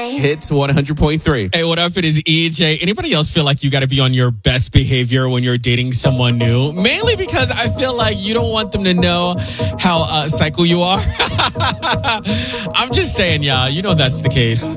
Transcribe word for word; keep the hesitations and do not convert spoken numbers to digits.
Hits one hundred point three. Hey, what up? It is E J. Anybody else feel like you got to be on your best behavior when you're dating someone new? Mainly because I feel like you don't want them to know how uh, psycho you are. I'm just saying, y'all. You know that's the case.